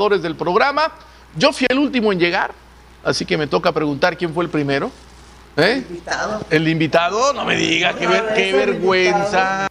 del programa. Yo fui el último en llegar, así que me toca preguntar quién fue el primero. ¿Eh? El invitado, no me diga, qué vergüenza.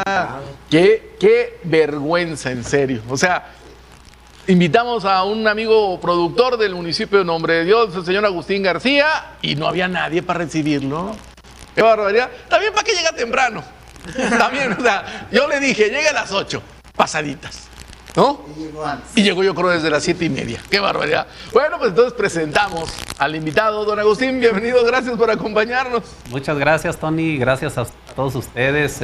Qué vergüenza, en serio. O sea, invitamos a un amigo productor del municipio de Nombre de Dios, el señor Agustín García, y no había nadie para recibirlo. Qué barbaridad. También para que llega temprano. También, o sea, yo le dije, llega a las 8, pasaditas, ¿no? Y llegó yo creo desde las 7:30. Qué barbaridad. Bueno, pues entonces presentamos al invitado, don Agustín. Bienvenido, gracias por acompañarnos. Muchas gracias, Tony. Gracias a todos ustedes.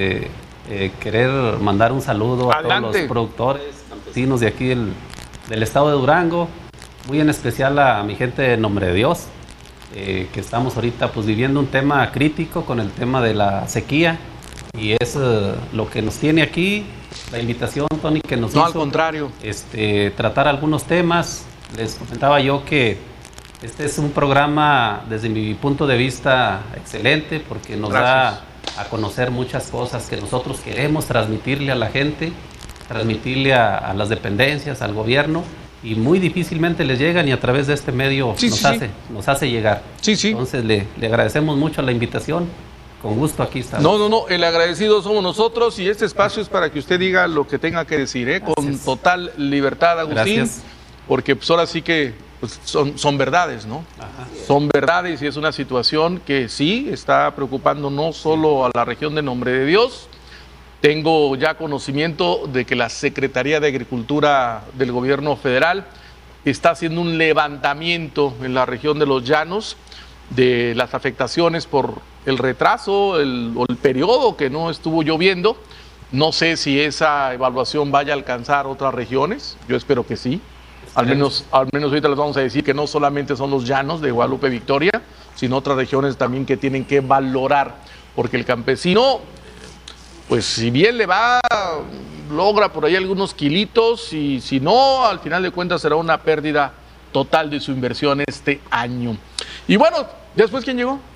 Querer mandar un saludo a todos los productores, campesinos de aquí del estado de Durango. Muy en especial a mi gente de Nombre de Dios, que estamos ahorita pues viviendo un tema crítico con el tema de la sequía. Y es lo que nos tiene aquí, la invitación, Tony, que nos hizo. No, al contrario. Tratar algunos temas. Les comentaba yo que este es un programa, desde mi punto de vista, excelente, porque nos da a conocer muchas cosas que nosotros queremos transmitirle a la gente, transmitirle a las dependencias, al gobierno, y muy difícilmente les llegan, y a través de este medio nos hace llegar. Entonces le agradecemos mucho la invitación. Con gusto, aquí está. No, el agradecido somos nosotros, y este espacio es para que usted diga lo que tenga que decir, con total libertad, Agustín. Gracias. Porque pues ahora sí que pues, son verdades, ¿no? Ajá. Son verdades, y es una situación que sí está preocupando no solo a la región de Nombre de Dios. Tengo ya conocimiento de que la Secretaría de Agricultura del Gobierno Federal está haciendo un levantamiento en la región de los Llanos de las afectaciones por el retraso o el periodo que no estuvo lloviendo. No sé si esa evaluación vaya a alcanzar otras regiones, yo espero que sí. Al menos ahorita les vamos a decir que no solamente son los Llanos de Guadalupe Victoria, sino otras regiones también que tienen que valorar, porque el campesino, pues si bien le va, logra por ahí algunos kilitos, y si no, al final de cuentas será una pérdida total de su inversión este año. Y bueno, ¿después quién llegó?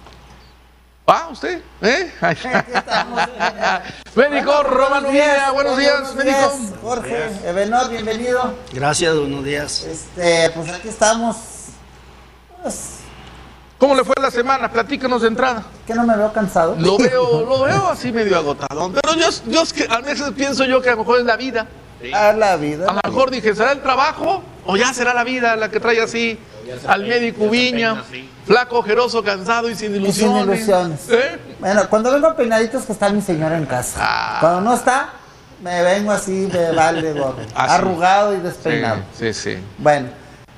¿Usted? Médico Román Urieta, buenos días, médico. Jorge, Ebenor, bienvenido. Gracias, buenos días. Pues aquí estamos. ¿Cómo le fue la semana? Platícanos de entrada. ¿Que no me veo cansado? Lo veo así medio agotado, pero yo a veces pienso yo que a lo mejor es la vida. Sí. La vida. A lo mejor dije, ¿será el trabajo o ya será la vida la que trae así al médico Viña, flaco, ojeroso, cansado y sin ilusiones? Bueno, cuando vengo peinaditos que está mi señora en casa. Cuando no está, me vengo así, me vale gorro, arrugado y despeinado. Sí. Bueno,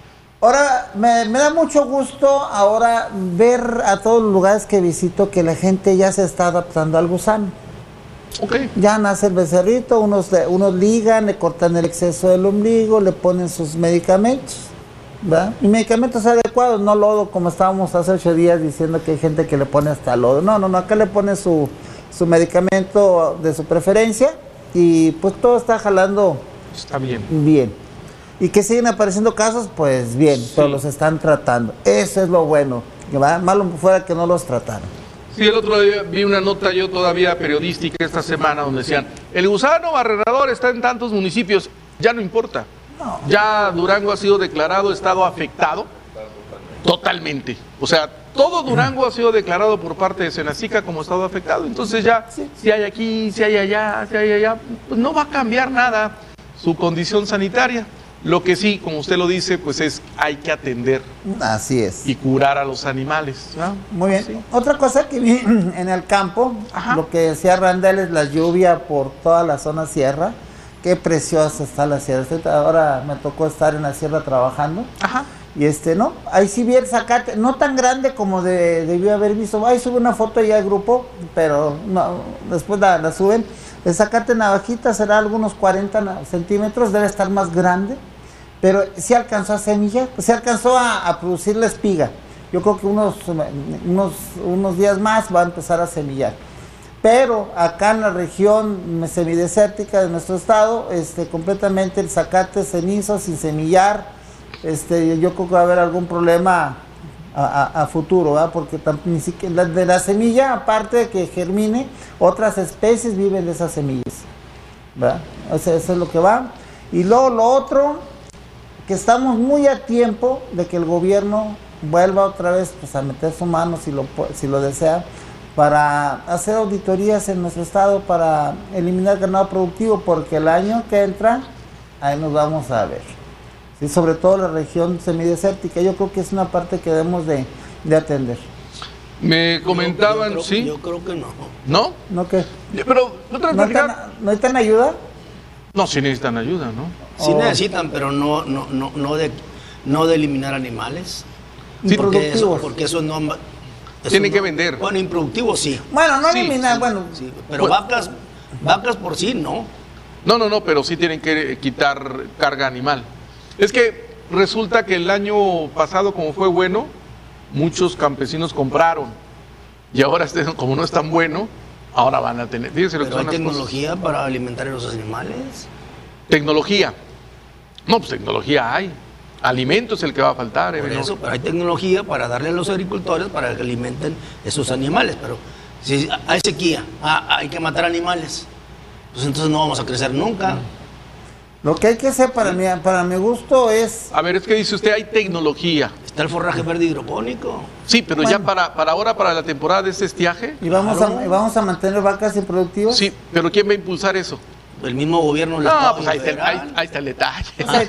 ahora me da mucho gusto ahora ver a todos los lugares que visito que la gente ya se está adaptando al gusano. Okay. Ya nace el becerrito, unos ligan, le cortan el exceso del ombligo, le ponen sus medicamentos, ¿verdad? Y medicamentos adecuados, no lodo, como estábamos hace 8 días diciendo que hay gente que le pone hasta lodo. No, acá le pone su medicamento de su preferencia, y pues todo está jalando. Está bien. Bien. Y que siguen apareciendo casos, pues bien, pero los están tratando. Eso es lo bueno, ¿verdad? Malo fuera que no los trataran. Sí, el otro día vi una nota yo todavía periodística esta semana donde decían, el gusano barrenador está en tantos municipios, ya no importa. No. Ya Durango ha sido declarado estado afectado totalmente. O sea, todo Durango ha sido declarado por parte de Senacica como estado afectado. Entonces ya, si hay aquí, si hay allá, pues no va a cambiar nada su condición sanitaria. Lo que sí, como usted lo dice, pues hay que atender. Así es. Y curar a los animales, ¿no? Muy bien. Sí. Otra cosa que vi en el campo, lo que decía Randall, es la lluvia por toda la zona sierra. Qué preciosa está la sierra. Ahora me tocó estar en la sierra trabajando. Y no, ahí sí vi el zacate, no tan grande como debió haber visto. Ahí sube una foto ya al grupo, pero no, después la suben. El zacate navajita será algunos 40 centímetros, debe estar más grande, pero sí alcanzó a semillar, sí alcanzó a producir la espiga. Yo creo que unos días más va a empezar a semillar. Pero acá en la región semidesértica de nuestro estado, completamente el zacate cenizo, sin semillar. Yo creo que va a haber algún problema a futuro, ¿verdad? Porque ni siquiera de la semilla, aparte de que germine, otras especies viven de esas semillas, ¿verdad? Eso es lo que va. Y luego lo otro que estamos muy a tiempo de que el gobierno vuelva otra vez pues, a meter su mano, si lo desea, para hacer auditorías en nuestro estado, para eliminar ganado productivo, porque el año que entra, ahí nos vamos a ver. Sí, sobre todo la región semidesértica, yo creo que es una parte que debemos de atender. Me comentaban, ¿sí? Yo creo que no. ¿No? ¿No qué? Pero, ¿No necesitan ayuda? No, sí necesitan ayuda, ¿no? Sí necesitan, pero no de eliminar animales. Sí, porque eso no... Tienen que vender. Bueno, improductivo sí. Bueno, no eliminar, bueno. Sí, pero vacas por sí, no. No, pero sí tienen que quitar carga animal. Es que resulta que el año pasado, como fue bueno, muchos campesinos compraron. Y ahora, como no es tan bueno, ahora van a tener... Fíjense lo que ¿Pero son hay las tecnología cosas. para alimentar a los animales? Tecnología. No, pues tecnología hay. Alimento es el que va a faltar. Por eso, pero hay tecnología para darle a los agricultores para que alimenten esos animales. Pero si hay sequía, hay que matar animales, pues entonces no vamos a crecer nunca. Lo que hay que hacer para mi gusto es... A ver, es que dice usted, hay tecnología. Está el forraje verde hidropónico. Sí, pero Bueno. ya para ahora, para la temporada de este estiaje. ¿Y vamos a mantener vacas improductivas? Sí, pero ¿quién va a impulsar eso? El mismo gobierno del No, Estado pues ahí federal. está el detalle.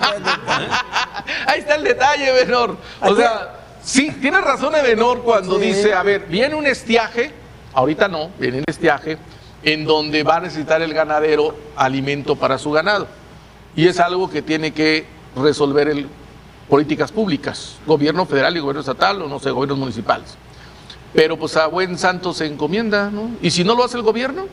Sí, Ahí está el detalle, Benor. O sea, sí, tiene razón Benor cuando Sí. dice, a ver, viene un estiaje, ahorita no, viene un estiaje, en donde va a necesitar el ganadero alimento para su ganado. Y es algo que tiene que resolver políticas públicas, gobierno federal y gobierno estatal, o no sé, gobiernos municipales. Pero pues a buen santo se encomienda, ¿no? Y si no lo hace el gobierno,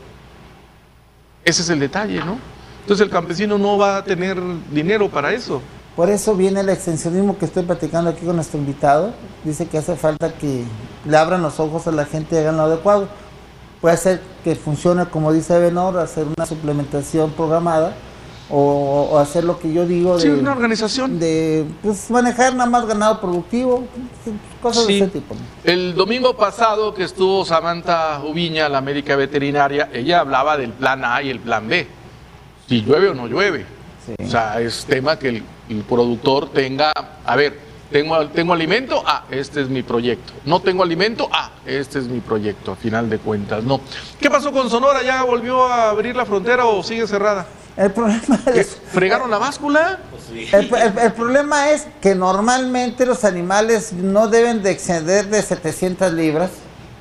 ese es el detalle, ¿no? Entonces el campesino no va a tener dinero para eso. Por eso viene el extensionismo que estoy platicando aquí con nuestro invitado. Dice que hace falta que le abran los ojos a la gente y hagan lo adecuado. Puede ser que funcione, como dice Benor, hacer una suplementación programada o hacer lo que yo digo Sí, una organización. de pues, manejar nada más ganado productivo, cosas Sí. de ese tipo, ¿no? El domingo pasado que estuvo Samantha Ubiña, la médica veterinaria, ella hablaba del plan A y el plan B. Si llueve o no llueve. Sí. O sea, es tema que el productor tenga, a ver, tengo alimento, este es mi proyecto. No tengo alimento, este es mi proyecto, a final de cuentas, ¿no? ¿Qué pasó con Sonora? ¿Ya volvió a abrir la frontera o sigue cerrada? El problema ¿Que es... fregaron la báscula? El problema es que normalmente los animales no deben de exceder de 700 libras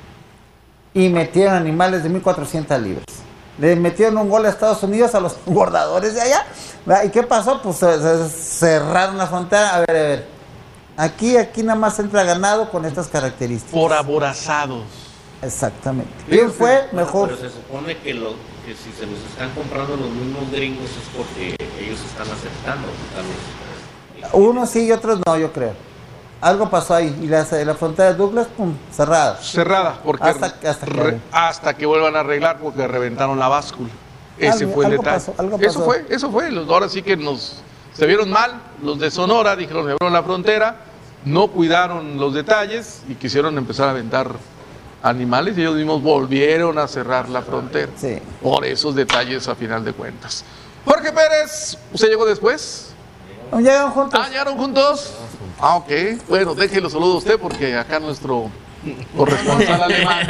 y metieron animales de 1400 libras. Le metieron un gol a Estados Unidos a los engordadores de allá. ¿Verdad? ¿Y qué pasó? Pues cerraron la frontera. A ver. Aquí nada más entra ganado con estas características. Por aborazados. Exactamente. ¿Quién fue mejor? Pero se supone que si se los están comprando los mismos gringos es porque ellos están aceptando. Unos sí y otros no, yo creo. Algo pasó ahí. Y la frontera de Douglas, pum, cerrada. Cerrada, porque hasta que vuelvan a arreglar, porque reventaron la báscula. Ese fue el detalle. Eso fue. Ahora sí que se vieron mal los de Sonora, dijeron, me abrieron la frontera, no cuidaron los detalles y quisieron empezar a aventar animales y ellos mismos volvieron a cerrar la frontera. Sí. Por esos detalles a final de cuentas. Jorge Pérez, ¿usted llegó después? ¿Llegaron juntos? ¿Llegaron juntos? Ok. Bueno, déjelo los saludos a usted porque acá nuestro corresponsal alemán.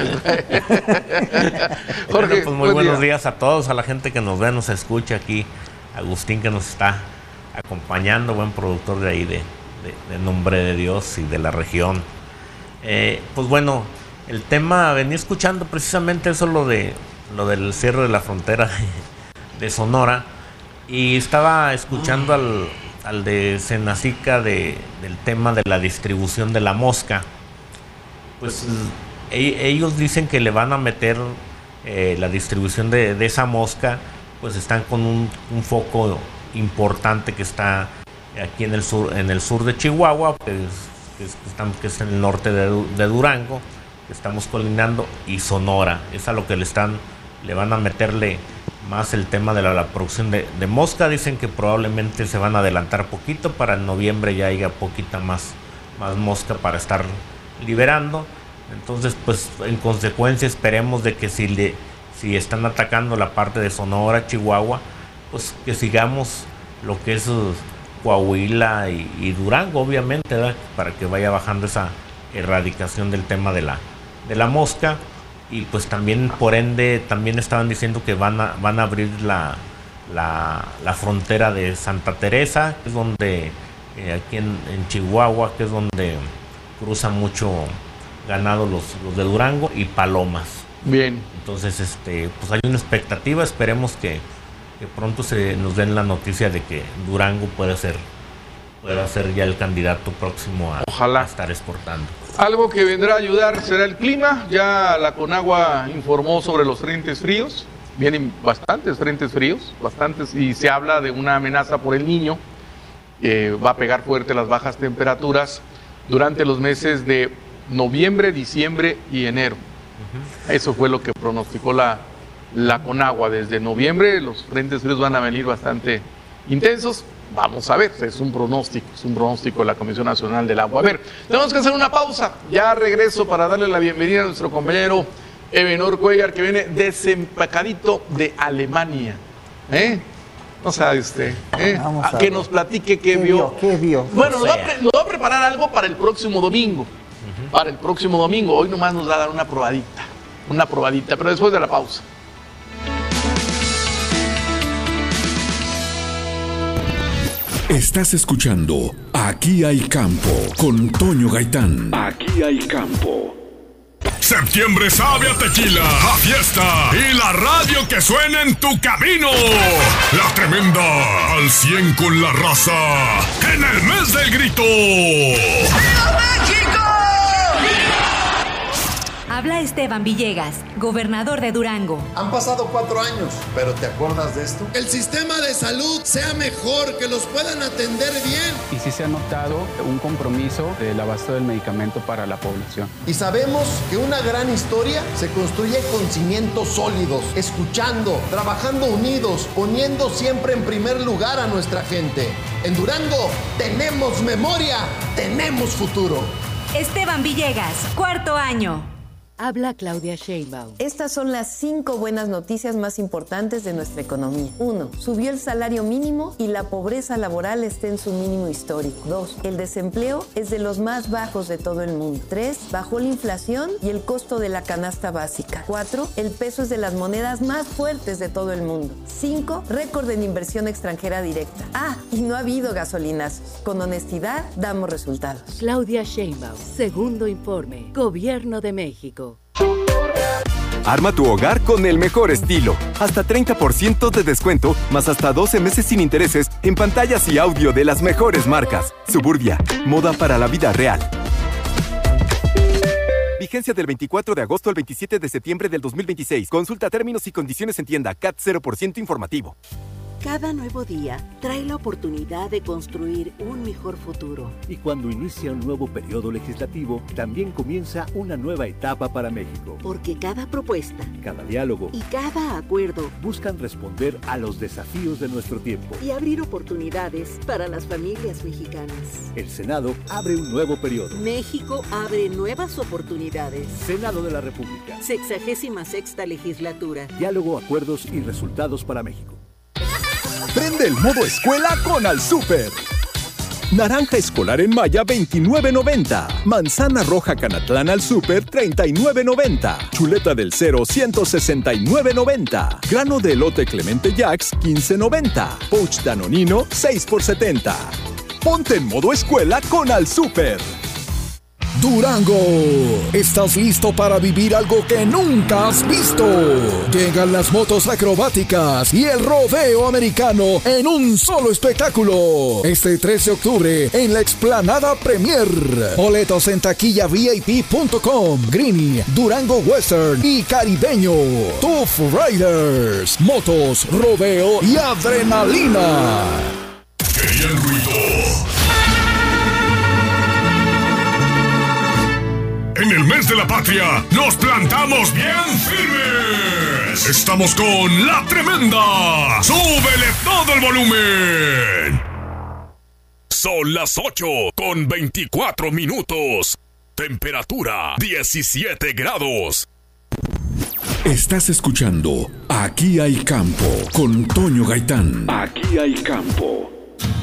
Jorge, pues muy buenos días a todos, a la gente que nos ve, nos escucha aquí. Agustín que nos está acompañando, buen productor de ahí de Nombre de Dios y de la región. Pues bueno, el tema, venía escuchando precisamente eso, lo del cierre de la frontera de Sonora, y estaba escuchando al de Senacica del tema de la distribución de la mosca. Pues ellos dicen que le van a meter la distribución de esa mosca, pues están con un foco importante que está aquí en el sur de Chihuahua, que es en el norte de Durango, que estamos colinando, y Sonora. Es a lo que le van a meterle más el tema de la producción de mosca. Dicen que probablemente se van a adelantar poquito, para en noviembre ya haya poquita más mosca para estar liberando. Entonces, pues en consecuencia esperemos de que si están atacando la parte de Sonora, Chihuahua, pues que sigamos lo que es Coahuila y Durango, obviamente, ¿verdad? Para que vaya bajando esa erradicación del tema de la mosca. Y pues también, por ende, también estaban diciendo que van a abrir la frontera de Santa Teresa, que es donde, aquí en Chihuahua, que es donde cruzan mucho ganado los de Durango y Palomas. Bien. Entonces, pues hay una expectativa, esperemos que pronto se nos den la noticia de que Durango pueda ser ya el candidato próximo a estar exportando. Algo que vendrá a ayudar será el clima. Ya la Conagua informó sobre los frentes fríos. Vienen bastantes frentes fríos, y se habla de una amenaza por el Niño. Va a pegar fuerte las bajas temperaturas durante los meses de noviembre, diciembre y enero. Eso fue lo que pronosticó la Conagua. Desde noviembre los frentes fríos van a venir bastante intensos. Vamos a ver, es un pronóstico de la Comisión Nacional del Agua. A ver, tenemos que hacer una pausa. Ya regreso para darle la bienvenida a nuestro compañero Ebenor Cuellar, que viene desempacadito de Alemania. No sabe usted, a que nos platique qué vio. Bueno, nos va a preparar algo para el próximo domingo. Para el próximo domingo. Hoy nomás nos va a dar una probadita, pero después de la pausa. Estás escuchando Aquí hay campo con Toño Gaitán. Aquí hay campo. Septiembre sabe a tequila, a fiesta y la radio que suena en tu camino. La Tremenda, al 100 con la raza, en el mes del grito. ¡Viva México! Habla Esteban Villegas, gobernador de Durango. Han pasado 4 años, pero ¿te acuerdas de esto? El sistema de salud sea mejor, que los puedan atender bien. Y sí se ha notado un compromiso del abasto del medicamento para la población. Y sabemos que una gran historia se construye con cimientos sólidos, escuchando, trabajando unidos, poniendo siempre en primer lugar a nuestra gente. En Durango tenemos memoria, tenemos futuro. Esteban Villegas, 4º año. Habla Claudia Sheinbaum. Estas son las 5 buenas noticias más importantes de nuestra economía. 1. Subió el salario mínimo y la pobreza laboral está en su mínimo histórico. 2. El desempleo es de los más bajos de todo el mundo. 3. Bajó la inflación y el costo de la canasta básica. 4. El peso es de las monedas más fuertes de todo el mundo. 5. Récord en inversión extranjera directa. Y no ha habido gasolinazos. Con honestidad damos resultados. Claudia Sheinbaum. Segundo informe. Gobierno de México. Arma tu hogar con el mejor estilo. Hasta 30% de descuento, más hasta 12 meses sin intereses en pantallas y audio de las mejores marcas. Suburbia, moda para la vida real. Vigencia del 24 de agosto al 27 de septiembre del 2026. Consulta términos y condiciones en tienda. CAT 0% informativo. Cada nuevo día trae la oportunidad de construir un mejor futuro. Y cuando inicia un nuevo periodo legislativo, también comienza una nueva etapa para México. Porque cada propuesta, cada diálogo y cada acuerdo buscan responder a los desafíos de nuestro tiempo y abrir oportunidades para las familias mexicanas. El Senado abre un nuevo periodo. México abre nuevas oportunidades. Senado de la República. 66ª legislatura. Diálogo, acuerdos y resultados para México. Prende el modo escuela con Al Súper. Naranja escolar en Maya, $29.90. Manzana roja Canatlán al Súper, $39.90. Chuleta del Cero, $169.90. Grano de elote Clemente Jacks, $15.90. Pouch Danonino, 6 por $70. Ponte en modo escuela con Al Súper. Durango, ¿estás listo para vivir algo que nunca has visto? Llegan las motos acrobáticas y el rodeo americano en un solo espectáculo. Este 3 de octubre en la Explanada Premier. Boletos en taquillavip.com. Greeny, Durango Western y Caribeño. Tough Riders, motos, rodeo y adrenalina. Querían ruido. En el mes de la patria, nos plantamos bien firmes. Estamos con La Tremenda. ¡Súbele todo el volumen! Son las 8:24. Temperatura 17 grados. Estás escuchando Aquí hay campo con Toño Gaitán. Aquí hay campo.